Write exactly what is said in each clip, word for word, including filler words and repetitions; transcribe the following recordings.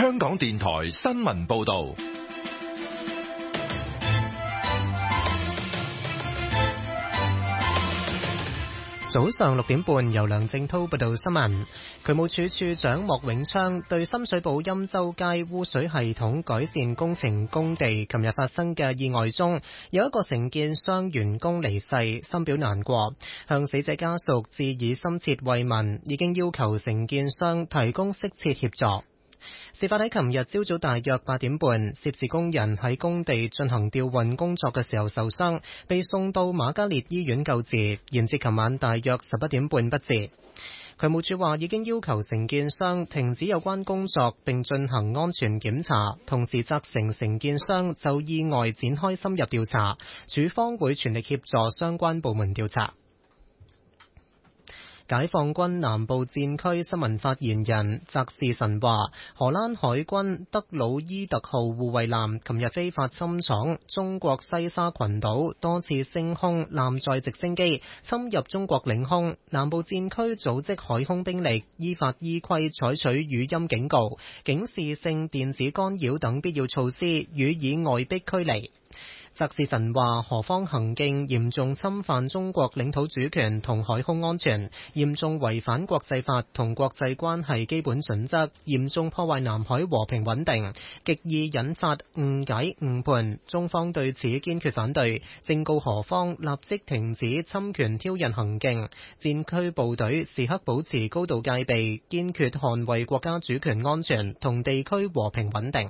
香港電台新聞報道。 早上六點半，由梁正滔報道新聞。渠務署署長莫永昌對深水埗欽州街污水系統改善工程工地琴日發生嘅意外中，有一個承建商員工離世，深表難過，向死者家屬致以深切慰問，已經要求承建商提供適切協助。事發喺琴日朝早大約八點半，涉事工人喺工地進行吊運工作嘅時候受傷，被送到瑪嘉烈醫院救治，延至琴晚大約十一點半不治。渠務署話已經要求承建商停止有關工作並進行安全檢查，同時責成承建商就意外展開深入調查，署方會全力協助相關部門調查。解放軍南部戰區新聞發言人澤士臣話，荷蘭海軍德魯伊特號護衛艦琴日非法侵闖中國西沙群島，多次升空艦載直升機侵入中國領空。南部戰區組織海空兵力依法依規採取語音警告、警示性電子干擾等必要措施，予以外逼驅離。澤士臣話，何方行徑嚴重侵犯中國領土主權同海空安全，嚴重違反國際法同國際關係基本準則，嚴重破壞南海和平穩定，極易引發誤解誤判。中方對此堅決反對，正告何方立即停止侵權挑釁行徑。戰區部隊時刻保持高度戒備，堅決捍衛國家主權安全同地區和平穩定。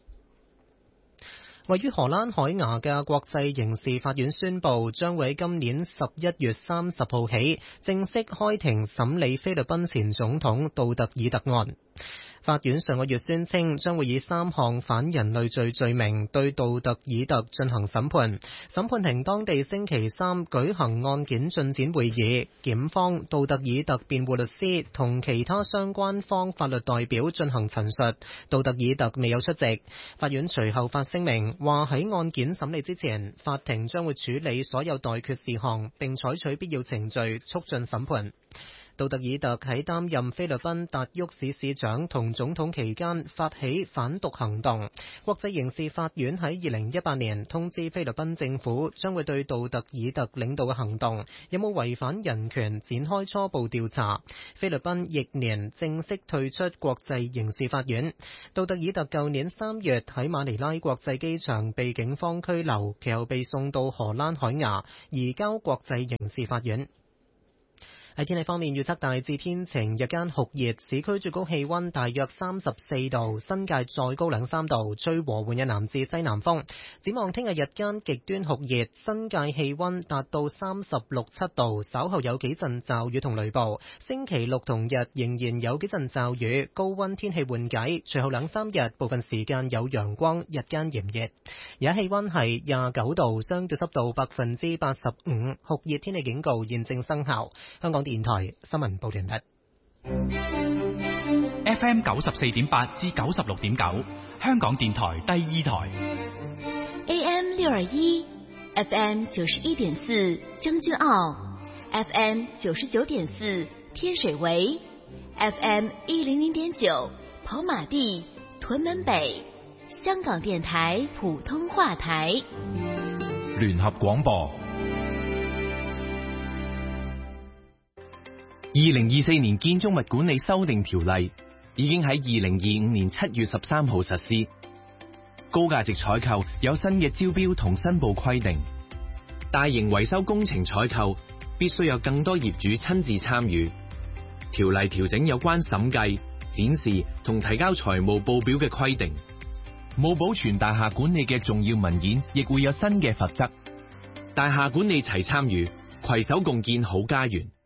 位於荷蘭海牙嘅國際刑事法院宣布，將會喺今年十一月三十號起正式開庭審理菲律賓前總統杜特爾特案。法院上個月宣稱，將會以三項反人類罪罪名對杜特爾特進行審判。審判庭當地星期三舉行案件進展會議，檢方、杜特爾特辯護律師同其他相關方法律代表進行陳述。杜特爾特未有出席。法院隨後發聲明，話喺案件審理之前，法庭將會處理所有待決事項，並採取必要程序促進審判。杜特爾特喺擔任菲律賓達沃市市長同總統期間發起反毒行動。國際刑事法院喺二零一八年通知菲律賓政府，將會對杜特爾特領導嘅行動有冇違反人權展開初步調查。菲律賓翌年正式退出國際刑事法院。杜特爾特舊年三月喺馬尼拉國際機場被警方拘留，其後被送到荷蘭海牙移交國際刑事法院。喺天氣方面，預測大致天晴，日間酷熱，市區最高氣溫大約三十四度，新界再高兩三度，吹和緩嘅南至西南風。展望聽日日間極端酷熱，新界氣溫達到三十六七度，稍後有幾陣驟雨同雷暴。星期六同日仍然有幾陣驟雨，高溫天氣緩解，隨後兩三日部分時間有陽光，日間炎熱。而家氣溫係廿九度，相對濕度百分之八十五，酷熱天氣警告現正生效。香港電台新聞報完畢。 F M 九十四點八至九十六點九，香港電台第二台。 A M 六二一 ，F M 九十一點四將軍澳 ，F M 九十九點四天水圍 ，F M 一零零點九跑馬地屯門北，香港電台普通話台。 聯合廣播。 二零二四年建築物管理修訂條例已經喺二零二五年七月十三號實施。高價值採購有新嘅招標同申報規定，大型維修工程採購必須有更多業主親自參與。條例調整有關審計、展示同提交財務報表嘅規定。冇保存大廈管理嘅重要文件，亦會有新嘅罰則。大廈管理齊參與，攜手共建好家園。